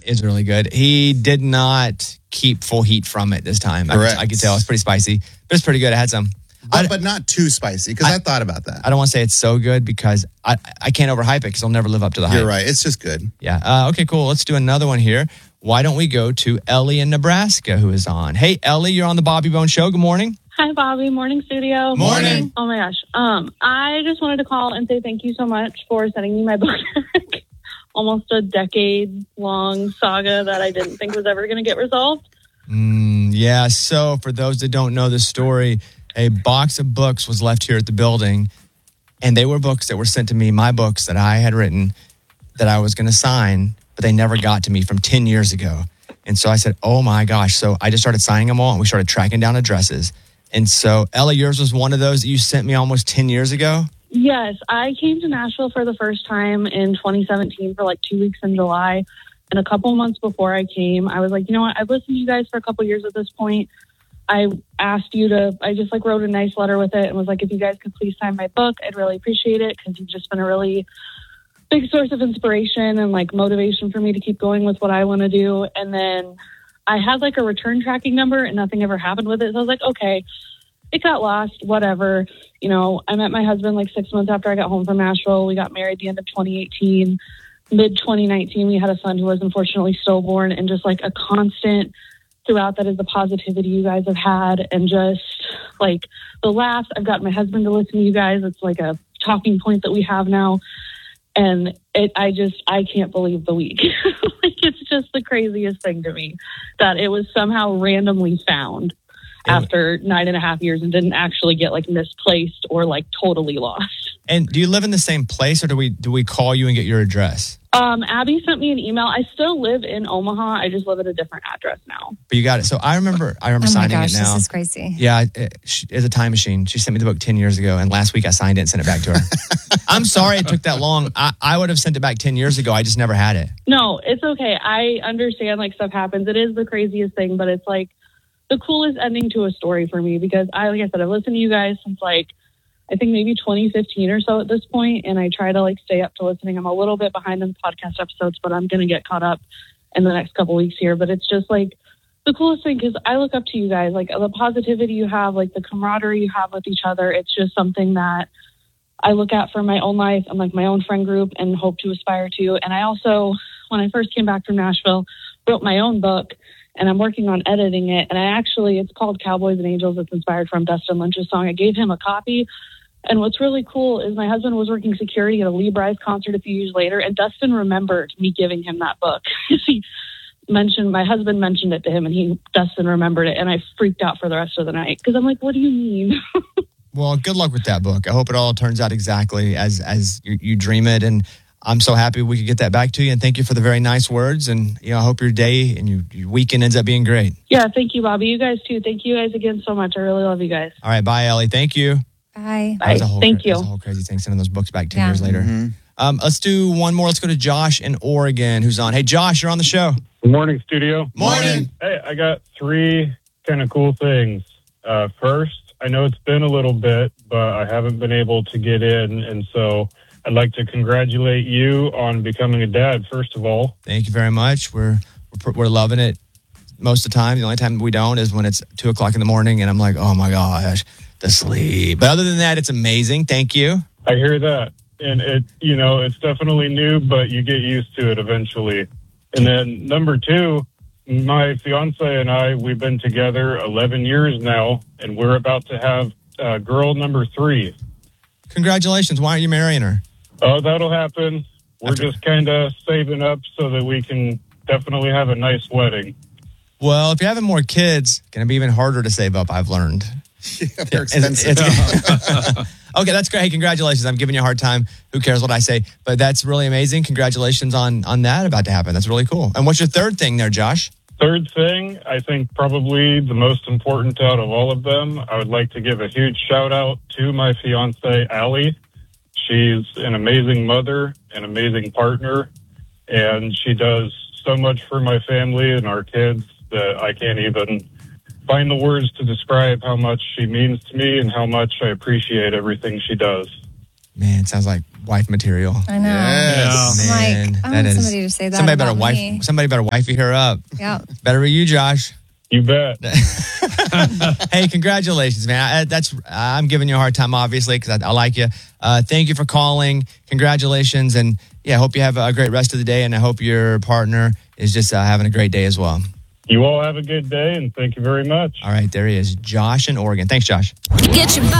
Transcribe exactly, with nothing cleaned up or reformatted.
is really good. He did not keep full heat from it this time. Correct. I, I could tell it's pretty spicy, but it's pretty good. I had some. But, I, but not too spicy, because I, I thought about that. I don't want to say it's so good because I, I can't overhype it because I'll never live up to the hype. You're right. It's just good. Yeah. Uh, okay, cool. Let's do another one here. Why don't we go to Ellie in Nebraska, who is on? Hey, Ellie, you're on the Bobby Bone Show. Good morning. Hi, Bobby. Morning, studio. Morning. Oh, my gosh. Um, I just wanted to call and say thank you so much for sending me my book. Almost a decade-long saga that I didn't think was ever going to get resolved. Mm, yeah, so for those that don't know the story, a box of books was left here at the building, and they were books that were sent to me, my books that I had written that I was going to sign, but they never got to me from ten years ago. And so I said, oh my gosh. So I just started signing them all, and we started tracking down addresses. And so, Ella, yours was one of those that you sent me almost ten years ago? Yes, I came to Nashville for the first time in twenty seventeen for like two weeks in July. And a couple months before I came, I was like, you know what? I've listened to you guys for a couple years at this point. I asked you to, I just like wrote a nice letter with it and was like, if you guys could please sign my book, I'd really appreciate it, because you've just been a really big source of inspiration and like motivation for me to keep going with what I want to do. And then I had like a return tracking number and nothing ever happened with it. So I was like, okay, it got lost, whatever. You know, I met my husband like six months after I got home from Nashville. We got married the end of twenty eighteen. Mid twenty nineteen, we had a son who was unfortunately stillborn, and just like a constant throughout that is the positivity you guys have had, and just like the laughs. I've got my husband to listen to you guys. It's like a talking point that we have now. And it, I just, I can't believe the week. Like, it's just the craziest thing to me that it was somehow randomly found after nine and a half years and didn't actually get like misplaced or like totally lost. And do you live in the same place, or do we do we call you and get your address? Um, Abby sent me an email. I still live in Omaha. I just live at a different address now. But you got it. So I remember, I remember Oh my signing gosh, it now. this is crazy. Yeah, it, she, it's a time machine. She sent me the book ten years ago, and last week I signed it and sent it back to her. I'm sorry it took that long. I, I would have sent it back ten years ago. I just never had it. No, it's okay. I understand like stuff happens. It is the craziest thing, but it's like the coolest ending to a story for me, because I, like I said, I've listened to you guys since like, I think maybe twenty fifteen or so at this point, and I try to like stay up to listening. I'm a little bit behind in the podcast episodes, but I'm going to get caught up in the next couple weeks here. But it's just like the coolest thing, because I look up to you guys, like the positivity you have, like the camaraderie you have with each other. It's just something that I look at for my own life and like my own friend group and hope to aspire to. And I also, when I first came back from Nashville, wrote my own book, and I'm working on editing it. And I actually, it's called Cowboys and Angels. It's inspired from Dustin Lynch's song. I gave him a copy. And what's really cool is my husband was working security at a Lee Brice concert a few years later, and Dustin remembered me giving him that book. He mentioned, my husband mentioned it to him, and he, Dustin remembered it, and I freaked out for the rest of the night, because I'm like, what do you mean? Well, good luck with that book. I hope it all turns out exactly as as you, you dream it, and I'm so happy we could get that back to you, and thank you for the very nice words, and you know, I hope your day and your, your weekend ends up being great. Yeah, thank you, Bobby. You guys too. Thank you guys again so much. I really love you guys. All right, bye, Ellie. Thank you. Bye. Bye. Whole, Thank you. That was a whole crazy thing, sending those books back ten Yeah. years later. Mm-hmm. Um, let's do one more. Let's go to Josh in Oregon, who's on. Hey, Josh, you're on the show. Good morning, studio. Morning. Hey, I got three kind of cool things. Uh, first, I know it's been a little bit, but I haven't been able to get in, and so I'd like to congratulate you on becoming a dad, first of all. Thank you very much. We're we're, we're loving it most of the time. The only time we don't is when it's two o'clock in the morning, and I'm like, oh my gosh, the sleep. But other than that, it's amazing. Thank you. I hear that. And it, you know, it's definitely new, but you get used to it eventually. And then number two, my fiance and I, we've been together eleven years now, and we're about to have uh, girl number three. Congratulations. Why aren't you marrying her? Oh, that'll happen. We're After- just kind of saving up so that we can definitely have a nice wedding. Well, if you're having more kids, it's going to be even harder to save up, I've learned. Yeah, they're It's- expensive. it's- okay, that's great. Hey, congratulations. I'm giving you a hard time. Who cares what I say? But that's really amazing. Congratulations on, on that about to happen. That's really cool. And what's your third thing there, Josh? Third thing, I think probably the most important out of all of them, I would like to give a huge shout out to my fiance, Allie. She's an amazing mother, an amazing partner, and she does so much for my family and our kids that I can't even find the words to describe how much she means to me and how much I appreciate everything she does. Man, it sounds like wife material. I know. Yes. I'm Man, like, I that want is- somebody to say that Somebody about better wife. me. Somebody better wifey her up. Yeah. Better be you, Josh. You bet. Hey, congratulations, man. I, that's I'm giving you a hard time, obviously, because I, I like you. Uh, thank you for calling. Congratulations, and yeah, I hope you have a great rest of the day, and I hope your partner is just uh, having a great day as well. You all have a good day, and thank you very much. All right, there he is, Josh in Oregon. Thanks, Josh. Get your